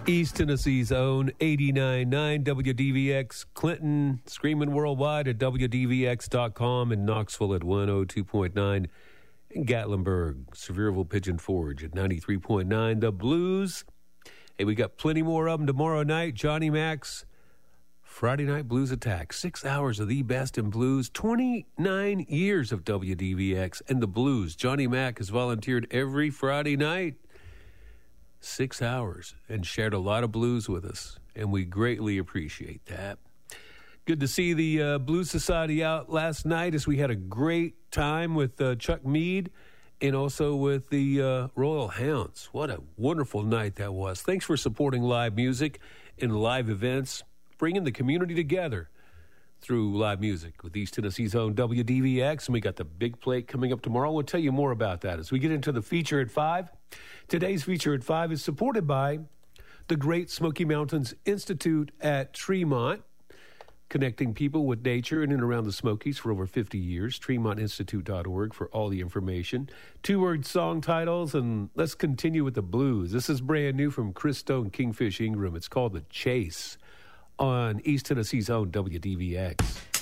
East Tennessee's own 89.9 WDVX, Clinton, screaming worldwide at WDVX.com, and Knoxville at 102.9, and Gatlinburg, Sevierville, Pigeon Forge at 93.9. The Blues. Hey, we got plenty more of them tomorrow night. Johnny Mac's Friday Night Blues Attack. 6 hours of the best in blues. 29 years of WDVX and the blues. Johnny Mac has volunteered every Friday night. 6 hours, and shared a lot of blues with us, and we greatly appreciate that. Good to see the Blues Society out last night as we had a great time with Chuck Mead and also with the Royal Hounds. What a wonderful night that was. Thanks for supporting live music and live events, bringing the community together through live music with East Tennessee's own WDVX. And we got the big plate coming up tomorrow. We'll tell you more about that as we get into the feature at 5. Today's feature at 5 is supported by the Great Smoky Mountains Institute at Tremont, connecting people with nature in and around the Smokies for over 50 years. TremontInstitute.org for all the information. 2-word song titles, and let's continue with the blues. This is brand new from Chris Stone, Kingfish Ingram. It's called The Chase on East Tennessee's own WDVX.